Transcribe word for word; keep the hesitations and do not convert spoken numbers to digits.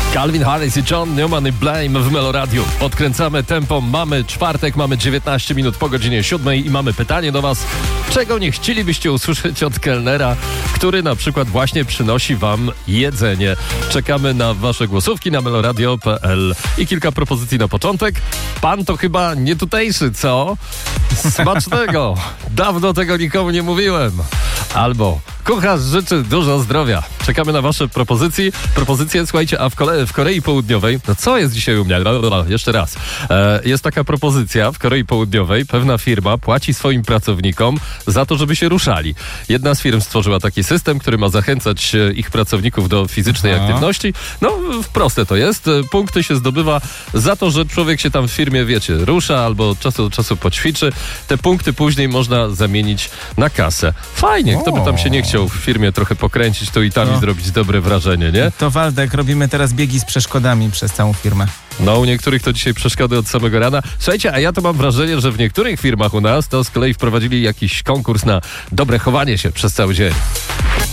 Calvin Harris i John Newman i Blame w Meloradiu. Odkręcamy tempo, mamy czwartek, mamy dziewiętnaście minut po godzinie siódmej i mamy pytanie do was, czego nie chcielibyście usłyszeć od kelnera, który na przykład właśnie przynosi wam jedzenie. Czekamy na wasze głosówki na meloradio kropka p l i kilka propozycji na początek. Pan to chyba nie tutejszy, co? Smacznego! Dawno tego nikomu nie mówiłem. Albo kucharz życzy dużo zdrowia. Czekamy na wasze propozycje. Propozycje, słuchajcie, a w, Kole- w Korei Południowej, no co jest dzisiaj u mnie? Jeszcze raz. E, jest taka propozycja w Korei Południowej. Pewna firma płaci swoim pracownikom za to, żeby się ruszali. Jedna z firm stworzyła taki system, który ma zachęcać ich pracowników do fizycznej Aha. aktywności. No, proste to jest. Punkty się zdobywa za to, że człowiek się tam w firmie, wiecie, rusza albo od czasu do czasu poćwiczy. Te punkty później można zamienić na kasę. Fajnie, kto by tam się nie chciał w firmie trochę pokręcić, to i tam no. i zrobić dobre wrażenie, nie? To Waldek, robimy teraz biegi z przeszkodami przez całą firmę. No, u niektórych to dzisiaj przeszkody od samego rana. Słuchajcie, a ja to mam wrażenie, że w niektórych firmach u nas to z kolei wprowadzili jakiś konkurs na dobre chowanie się przez cały dzień.